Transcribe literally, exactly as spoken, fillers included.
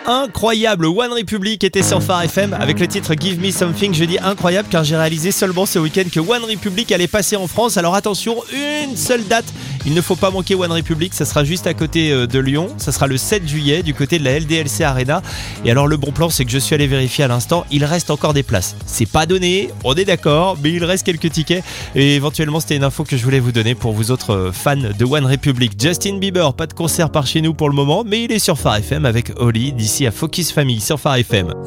Incroyable, One Republic était sur Phare F M avec le titre Give Me Something. Je dis incroyable car j'ai réalisé seulement ce week-end que One Republic allait passer en France. Alors attention, une seule date, il ne faut pas manquer One Republic, ça sera juste à côté de Lyon, ça sera le sept juillet du côté de la L D L C Arena. Et alors le bon plan, c'est que je suis allé vérifier à l'instant, il reste encore des places. C'est pas donné, on est d'accord, mais il reste quelques tickets et éventuellement c'était une info que je voulais vous donner pour vous autres fans de One Republic. Justin Bieber, pas de concert par chez nous pour le moment, mais il est sur Phare F M avec Oli d'ici à Focus Family sur Phare F M.